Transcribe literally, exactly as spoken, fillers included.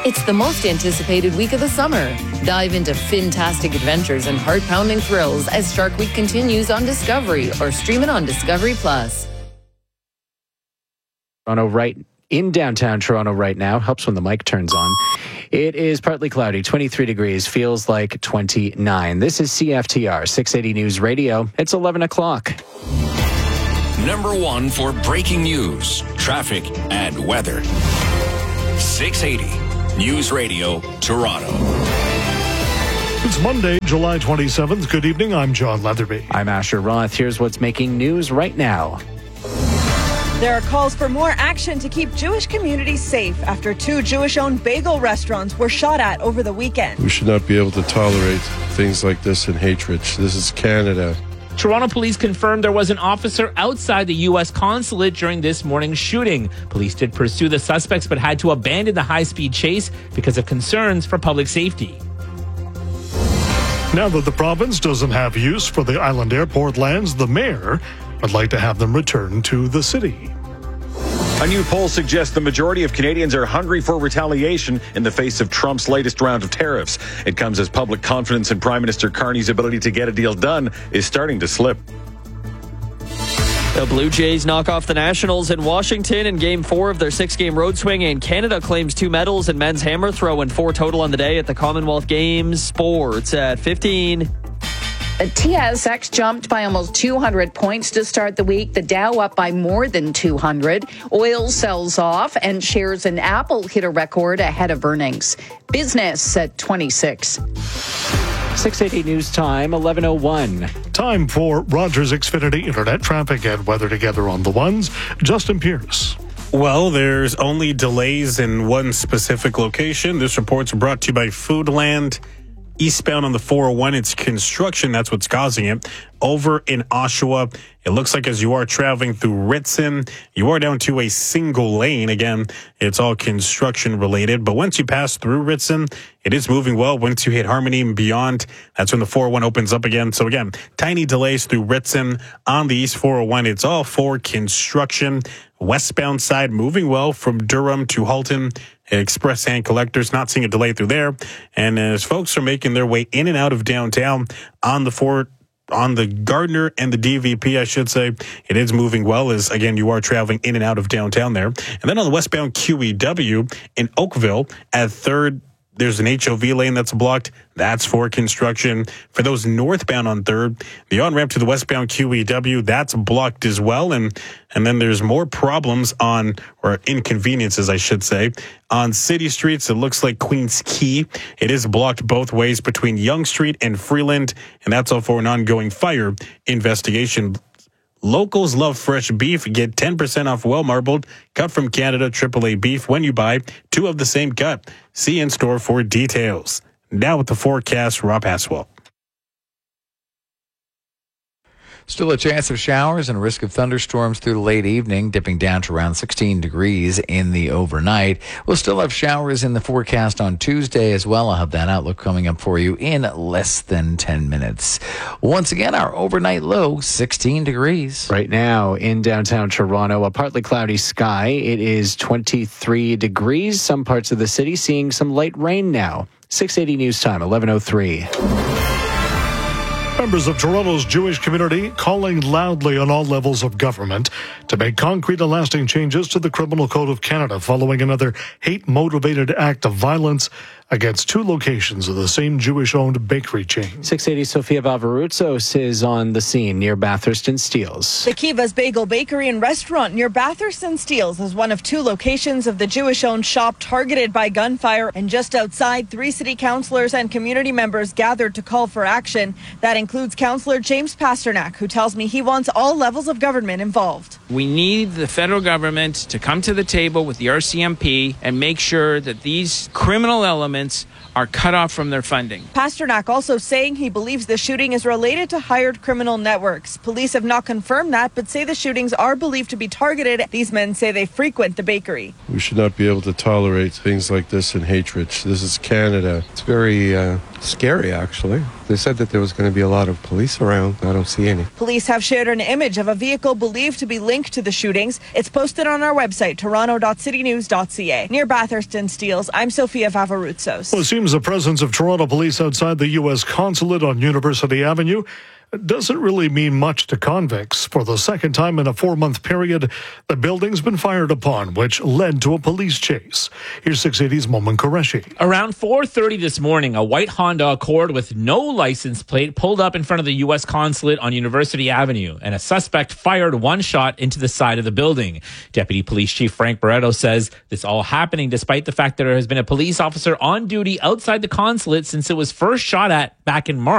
It's the most anticipated week of the summer. Dive into fantastic adventures and heart-pounding thrills as Shark Week continues on Discovery or stream it on Discovery Plus. Toronto right in downtown Toronto right now. Helps when the mic turns on. It is partly cloudy, twenty-three degrees, feels like twenty-nine. This is C F T R, six eighty News Radio. It's eleven o'clock. Number one for breaking news, traffic, and weather. six eighty News Radio, Toronto. It's Monday, July twenty-seventh. Good evening. I'm John Leatherby. I'm Asher Roth. Here's what's making news right now. There are calls for more action to keep Jewish communities safe after two Jewish-owned bagel restaurants were shot at over the weekend. We should not be able to tolerate things like this in hatred. This is Canada. Toronto police confirmed there was an officer outside the U S consulate during this morning's shooting. Police did pursue the suspects but had to abandon the high-speed chase because of concerns for public safety. Now that the province doesn't have use for the island airport lands, the mayor would like to have them returned to the city. A new poll suggests the majority of Canadians are hungry for retaliation in the face of Trump's latest round of tariffs. It comes as public confidence in Prime Minister Carney's ability to get a deal done is starting to slip. The Blue Jays knock off the Nationals in Washington in Game four of their six-game road swing, and Canada claims two medals in men's hammer throw and four total on the day at the Commonwealth Games. Sports at fifteen. The T S X jumped by almost two hundred points to start the week. The Dow up by more than two hundred. Oil sells off, and shares in Apple hit a record ahead of earnings. Business at twenty-six. six eighty News Time, eleven oh one. Time for Rogers Xfinity Internet traffic and weather together on the ones. Justin Pierce. Well, there's only delays in one specific location. This report's brought to you by Foodland. Eastbound on the four oh one, it's construction. That's what's causing it. Over in Oshawa, it looks like as you are traveling through Ritson, you are down to a single lane. Again, it's all construction related. But once you pass through Ritson, it is moving well. Once you hit Harmony and beyond, that's when the four oh one opens up again. So again, tiny delays through Ritson on the East four oh one. It's all for construction. Westbound side moving well from Durham to Halton. Express and collectors, not seeing a delay through there. And as folks are making their way in and out of downtown on the Fort, on the Gardner and the D V P, I should say, it is moving well as, again, you are traveling in and out of downtown there. And then on the westbound Q E W in Oakville at third, there's an H O V lane that's blocked. That's for construction. For those northbound on third, the on-ramp to the westbound Q E W, that's blocked as well. And and then there's more problems on, or inconveniences, I should say, on city streets. It looks like Queens Quay. It is blocked both ways between Yonge Street and Freeland. And that's all for an ongoing fire investigation. Locals love fresh beef. Get ten percent off well-marbled, cut from Canada, triple A beef when you buy two of the same cut. See in-store for details. Now with the forecast, Rob Haswell. Still a chance of showers and risk of thunderstorms through the late evening, dipping down to around sixteen degrees in the overnight. We'll still have showers in the forecast on Tuesday as well. I'll have that outlook coming up for you in less than ten minutes. Once again, our overnight low, sixteen degrees. Right now in downtown Toronto, a partly cloudy sky. It is twenty-three degrees. Some parts of the city seeing some light rain now. six eighty News Time, eleven oh three. Members of Toronto's Jewish community calling loudly on all levels of government to make concrete and lasting changes to the Criminal Code of Canada following another hate-motivated act of violence against two locations of the same Jewish-owned bakery chain. six eighty Sofia Vavarutsos is on the scene near Bathurst and Steeles. The Kiva's Bagel Bakery and Restaurant near Bathurst and Steeles is one of two locations of the Jewish-owned shop targeted by gunfire. And just outside, three city councillors and community members gathered to call for action. That includes Councillor James Pasternak, who tells me he wants all levels of government involved. We need the federal government to come to the table with the R C M P and make sure that these criminal elements are cut off from their funding. Pasternak also saying he believes the shooting is related to hired criminal networks. Police have not confirmed that, but say the shootings are believed to be targeted. These men say they frequent the bakery. We should not be able to tolerate things like this in hatred. This is Canada. It's very uh, Scary, actually. They said that there was going to be a lot of police around. I don't see any. Police have shared an image of a vehicle believed to be linked to the shootings. It's posted on our website, toronto dot city news dot c a. Near Bathurst and Steeles, I'm Sophia Vavarutsos. Well, it seems the presence of Toronto police outside the U S consulate on University Avenue doesn't really mean much to convicts. For the second time in a four-month period, the building's been fired upon, which led to a police chase. Here's six eighty's Momin Qureshi. Around four thirty this morning, a white Honda Accord with no license plate pulled up in front of the U S consulate on University Avenue, and a suspect fired one shot into the side of the building. Deputy Police Chief Frank Barreto says this all happening despite the fact that there has been a police officer on duty outside the consulate since it was first shot at back in March.